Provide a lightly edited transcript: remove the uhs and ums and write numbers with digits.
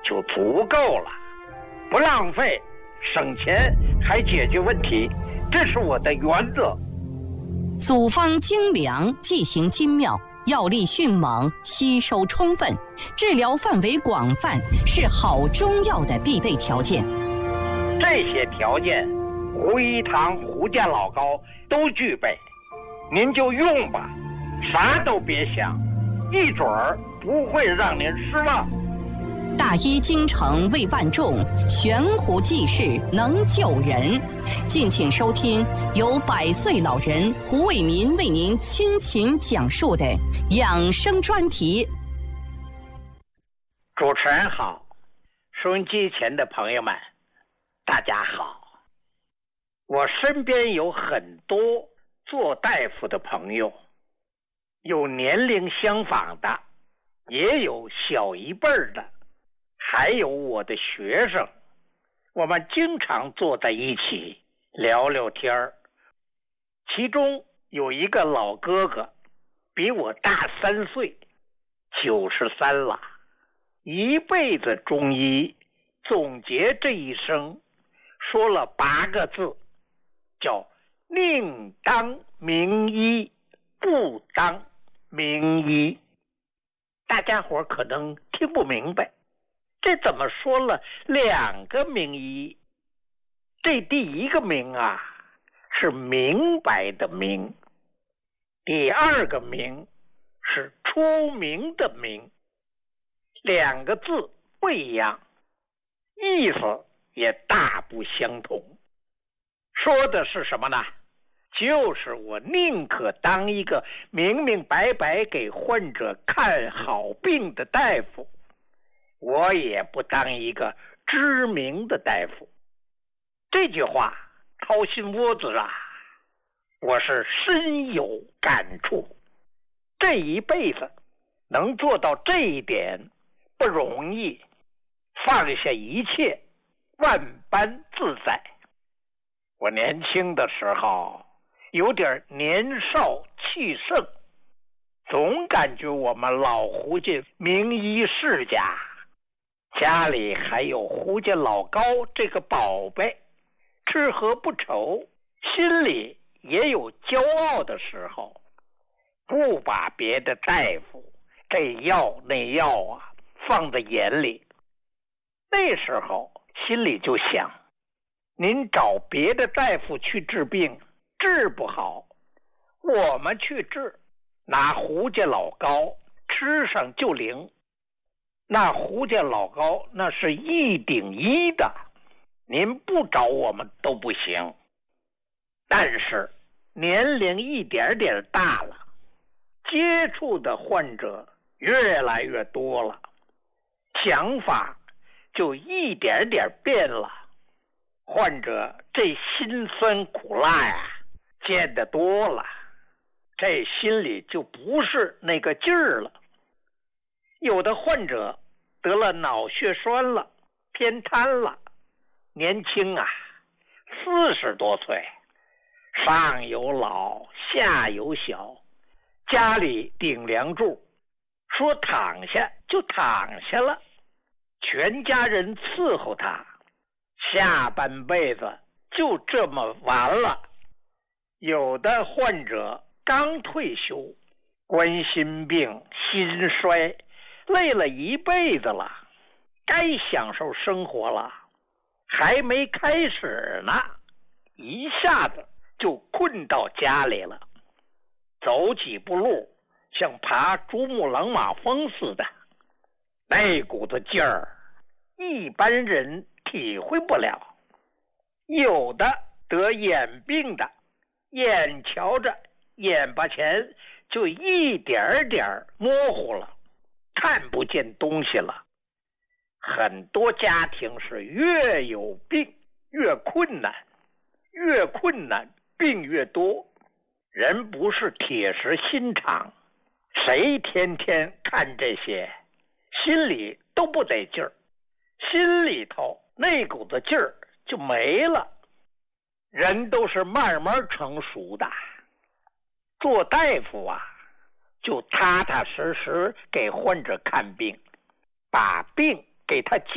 就足够了，不浪费，省钱还解决问题，这是我的原则。 组方精良，剂型精妙，药力迅猛，吸收充分，治疗范围广泛，是好中药的必备条件。 这些条件，胡一堂、胡家老高都具备，您就用吧，啥都别想，一准儿不会让您失望。 大医精诚为万众，悬壶济世能救人。敬请收听由100岁老人胡伟民为您倾情讲述的养生专题。 主持人好，收音机前的朋友们，大家好。我身边有很多做大夫的朋友，有年龄相仿的，也有小一辈的，还有我的学生，我们经常坐在一起聊聊天儿。其中有一个老哥哥，比我大3岁，93了，一辈子中医，总结这一生说了8个字，叫宁当名医，不当名医。大家伙可能听不明白，这怎么说了2个名医？这第一个名啊，是明白的明；第2个名是出名的名。2个字不一样，意思也大不相同。说的是什么呢？就是我宁可当一个明明白白给患者看好病的大夫，我也不当一个知名的大夫。这句话掏心窝子啊，我是深有感触。这一辈子能做到这一点不容易，放下一切，万般自在。我年轻的时候有点年少气盛，总感觉我们老胡家名医世家，家里还有胡家老高这个宝贝，吃喝不愁，心里也有骄傲的时候，不把别的大夫这药那药啊放在眼里。那时候心里就想，您找别的大夫去治病治不好，我们去治，拿胡家老高吃上就灵。那胡家老高那是1顶1的，您不找我们都不行。但是年龄一点点大了，接触的患者越来越多了，想法就一点点变了。患者这辛酸苦辣呀，见得多了，这心里就不是那个劲儿了。有的患者得了脑血栓了，偏瘫了，年轻啊，40多岁，上有老下有小，家里顶梁柱，说躺下就躺下了，全家人伺候他，下半辈子就这么完了。有的患者刚退休，冠心病、心衰，累了一辈子了，该享受生活了，还没开始呢，一下子就困到家里了，走几步路像爬珠穆朗玛峰似的，那股子劲儿一般人体会不了。有的得眼病的，眼瞧着眼巴前就一点点模糊了，看不见东西了。很多家庭是越有病越困难，越困难病越多。人不是铁石心肠，谁天天看这些，心里都不得劲儿，心里头那股子劲儿就没了。人都是慢慢成熟的，做大夫啊，就踏踏实实给患者看病，把病给他